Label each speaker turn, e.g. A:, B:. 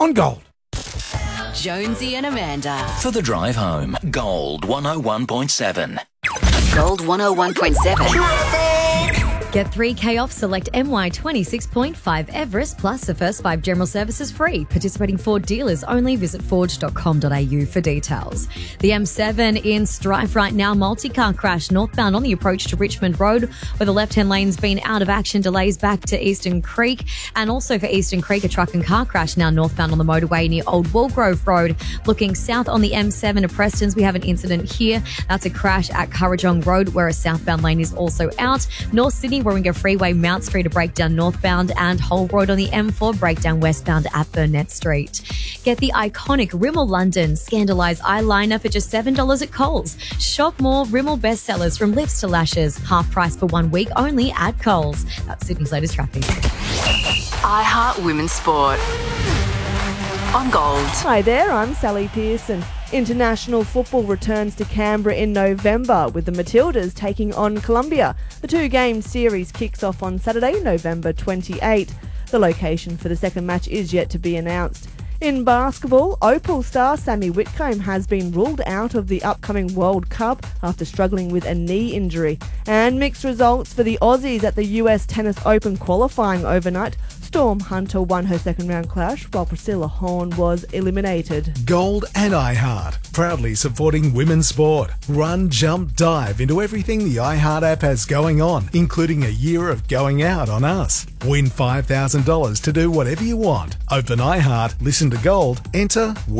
A: on Gold.
B: Jonesy and Amanda.
C: For the drive home, Gold 101.7.
B: Gold 101.7.
D: Get 3K off select MY 26.5 Everest plus the first 5 general services free. Participating Ford dealers only. Visit forge.com.au for details. The M7 in strife right now. Multi-car crash northbound on the approach to Richmond Road where the left-hand lane's been out of action. Delays back to Eastern Creek. And also for Eastern Creek, a truck and car crash now northbound on the motorway near Old Woolgrove Road. Looking south on the M7 to Prestons, we have an incident here. That's a crash at Currajong Road where a southbound lane is also out. North Sydney, Warringah Freeway, Mount Street, a breakdown northbound, and Hull Road on the M4, breakdown westbound at Burnett Street. Get the iconic Rimmel London Scandalise eyeliner for just $7 at Coles. Shop more Rimmel bestsellers from lips to lashes, half price for 1 week only at Coles. That's Sydney's latest traffic.
B: iHeart Women's Sport on Gold.
E: Hi there, I'm Sally Pearson. International football returns to Canberra in November with the Matildas taking on Colombia. The 2-game series kicks off on Saturday, November 28. The location for the second match is yet to be announced. In basketball, Opal star Sammy Whitcomb has been ruled out of the upcoming World Cup after struggling with a knee injury. And mixed results for the Aussies at the US Tennis Open qualifying overnight. Storm Hunter won her second round clash while Priscilla Horn was eliminated.
A: Gold and iHeart, proudly supporting women's sport. Run, jump, dive into everything the iHeart app has going on, including a year of going out on us. Win $5,000 to do whatever you want. Open iHeart, listen to Gold, enter